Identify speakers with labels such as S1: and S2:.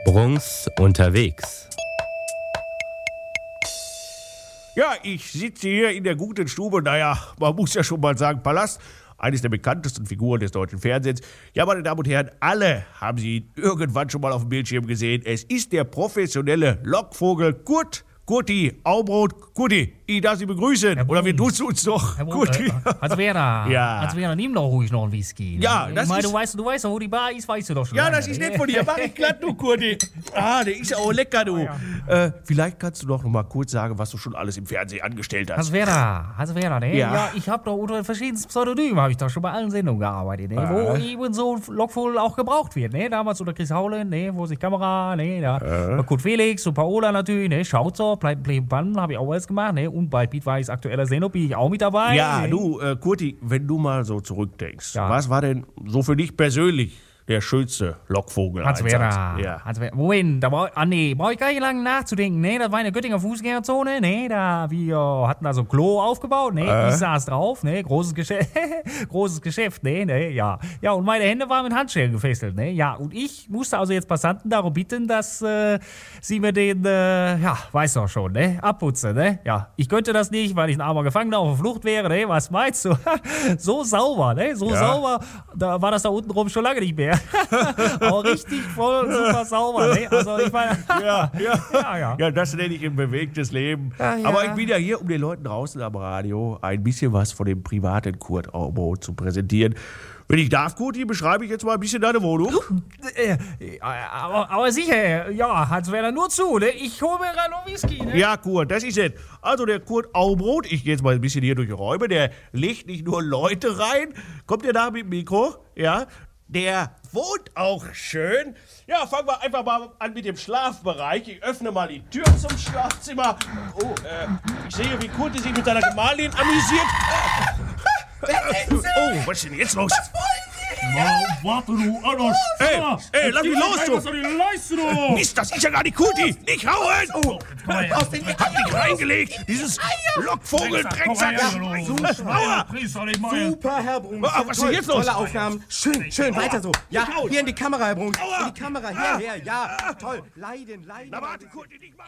S1: Brunks unterwegs.
S2: Ja, ich sitze hier in der guten Stube, naja, man muss ja schon mal sagen, Palast, eines der bekanntesten Figuren des deutschen Fernsehens. Ja, meine Damen und Herren, alle haben Sie ihn irgendwann schon mal auf dem Bildschirm gesehen. Es ist der professionelle Lockvogel Kurti Aubrot. Kurti, ich darf Sie begrüßen. Oder wir duzen uns doch. Kurti.
S3: Hans-Werner,
S2: Ja.
S3: Hans-Werner, nimm doch ruhig noch einen Whisky. Ne?
S2: Ja, das
S3: ich meine,
S2: ist-
S3: du weißt doch, wo die Bar ist, weißt du doch schon
S2: Ja,
S3: lange,
S2: das ist
S3: ne?
S2: nett von dir. Mach ich glatt, du Kurti. Ah, der ist ja auch lecker, du. Vielleicht kannst du doch noch mal kurz sagen, was du schon alles im Fernsehen angestellt hast.
S3: Hans-Werner, ne?
S2: Ja.
S3: Ja, ich habe doch unter verschiedensten Pseudonymen, habe ich doch schon bei allen Sendungen gearbeitet, ne? Wo eben so ein Lockvogel auch gebraucht wird, ne? Damals unter Chris Haulen, ne? Wo sich Kamera, ne? Da bei Kurt Felix und Paola natürlich, ne? Schautzer, Play Bannen, habe ich auch alles gemacht, ne? Und bei Beatwise aktueller Sendung bin ich auch mit dabei.
S2: Ja,
S3: ne?
S2: du, Kurti, wenn du mal so zurückdenkst,
S3: Ja.
S2: was war denn so für dich persönlich der schönste Lockvogel?
S3: Hans-Werner.
S2: Ja.
S3: Hans-Werner. Moment, da brauche ich gar nicht lange nachzudenken. Ne, das war in der Göttinger Fußgängerzone. Ne, wir hatten da so ein Klo aufgebaut. Ne, ich saß drauf. Ne, großes Geschäft. Großes Geschäft. Ne, ja. Ja, und meine Hände waren mit Handschellen gefesselt. Ne, ja. Und ich musste also jetzt Passanten darum bitten, dass sie mir den, weiß doch schon, ne, abputzen. Ne, ja. Ich könnte das nicht, weil ich ein armer Gefangener auf der Flucht wäre. Ne, was meinst du? So sauber, ne, so
S2: Ja.
S3: sauber. Da war das da unten rum schon lange nicht mehr. Aber richtig voll, super sauber, ne? Also ich meine, ja.
S2: Ja, das nenne ich ein bewegtes Leben.
S3: Ja.
S2: Aber ich bin ja hier, um den Leuten draußen am Radio ein bisschen was von dem privaten Kurt Aubrot zu präsentieren. Wenn ich darf, Kurti, beschreibe ich jetzt mal ein bisschen deine Wohnung.
S3: aber sicher, ja, Hans-Werner, nur zu, ne? Ich hole mir gerade noch Whisky, ne?
S2: Ja, Kurt, das ist es. Also der Kurt Aubrot, ich gehe jetzt mal ein bisschen hier durch die Räume, der legt nicht nur Leute rein, kommt der da mit dem Mikro, ja, der wohnt auch schön. Ja, fangen wir einfach mal an mit dem Schlafbereich. Ich öffne mal die Tür zum Schlafzimmer. Oh, ich sehe, wie Kurt sich mit seiner Gemahlin amüsiert. Oh, was ist denn jetzt los?
S4: Warte du, Anders!
S2: Ey, lass mich los,
S4: Was
S2: du!
S4: soll die Leiste, du?
S2: Mist, das ist ja gar nicht Kurti! Nicht hauen! Hab dich reingelegt! Dieses Lockvogel-Drecksack! Aua!
S5: Super, Herr Brunks.
S2: Ah, was ist denn jetzt los?
S5: Tolle Aufnahmen. Schön, weiter so. Ja,
S2: Nicht hauen.
S5: hier in die Kamera, Herr Brunks.
S2: Aua.
S5: In die Kamera, hierher. Ja, toll. Leiden.
S2: Na warte, Kurti, nicht machen!